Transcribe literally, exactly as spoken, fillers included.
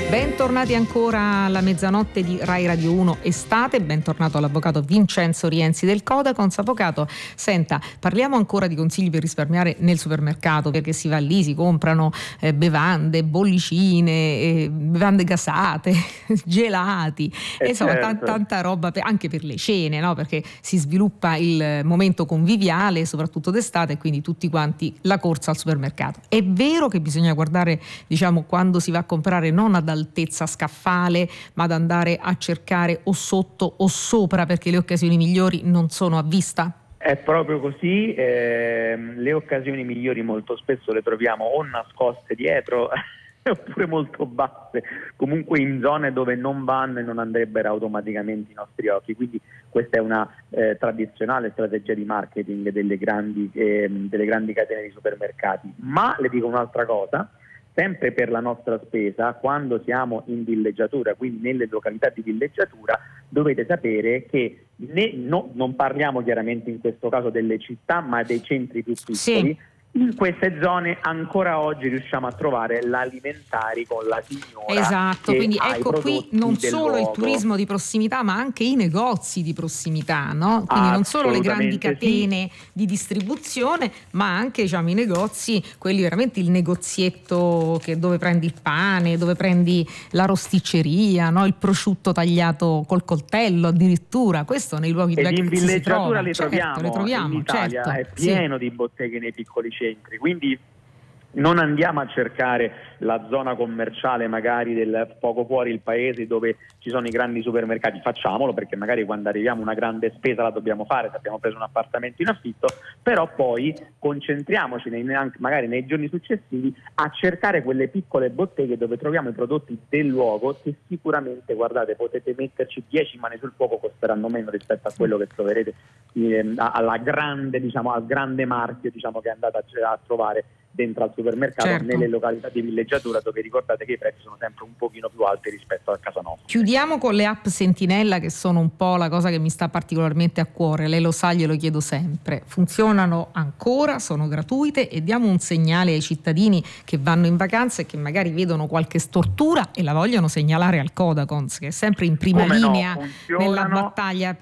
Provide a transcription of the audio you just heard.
Bentornati ancora alla mezzanotte di Rai Radio uno Estate, bentornato all'avvocato Vincenzo Rienzi del Codacons. Avvocato, senta, parliamo ancora di consigli per risparmiare nel supermercato, perché si va lì, si comprano eh, bevande, bollicine, eh, bevande gasate, gelati, eh insomma certo. t- tanta roba per, anche per le cene, no? Perché si sviluppa il momento conviviale, soprattutto d'estate, e quindi tutti quanti la corsa al supermercato. È vero che bisogna guardare, diciamo, quando si va a comprare non ad altezza scaffale, ma ad andare a cercare o sotto o sopra, perché le occasioni migliori non sono a vista? È proprio così, eh, le occasioni migliori molto spesso le troviamo o nascoste dietro oppure molto basse, comunque in zone dove non vanno e non andrebbero automaticamente i nostri occhi. Quindi questa è una eh, tradizionale strategia di marketing delle grandi, eh, delle grandi catene di supermercati. Ma le dico un'altra cosa: sempre per la nostra spesa, quando siamo in villeggiatura, quindi nelle località di villeggiatura, dovete sapere che ne, no, non parliamo chiaramente in questo caso delle città, ma dei centri più piccoli. Sì. In queste zone ancora oggi riusciamo a trovare l'alimentari con la signora. Esatto, quindi ecco qui non solo luogo. il turismo di prossimità, ma anche i negozi di prossimità, no? Quindi non solo le grandi catene sì. di distribuzione, ma anche, diciamo, i negozi, quelli veramente, il negozietto che dove prendi il pane, dove prendi la rosticceria, no? Il prosciutto tagliato col coltello addirittura. Questo nei luoghi Ed in villeggiatura le troviamo, le troviamo, in Italia certo, è pieno sì. di botteghe nei piccoli centri, quindi non andiamo a cercare la zona commerciale magari del poco fuori il paese dove ci sono i grandi supermercati. Facciamolo, perché magari quando arriviamo a una grande spesa la dobbiamo fare se abbiamo preso un appartamento in affitto, però poi concentriamoci nei, magari nei giorni successivi a cercare quelle piccole botteghe dove troviamo i prodotti del luogo, che sicuramente, guardate, potete metterci dieci mani sul fuoco, costeranno meno rispetto a quello che troverete eh, alla grande, diciamo, al grande marchio, diciamo, che andate a, a trovare dentro al supermercato, certo. nelle località di villeggiatura, dove ricordate che i prezzi sono sempre un pochino più alti rispetto a casa nostra. Chiudiamo con le app Sentinella, che sono un po' la cosa che mi sta particolarmente a cuore. Lei lo sa, glielo chiedo sempre. Funzionano ancora, sono gratuite, e diamo un segnale ai cittadini che vanno in vacanza e che magari vedono qualche stortura e la vogliono segnalare al Codacons, che è sempre in prima Come linea no, nella battaglia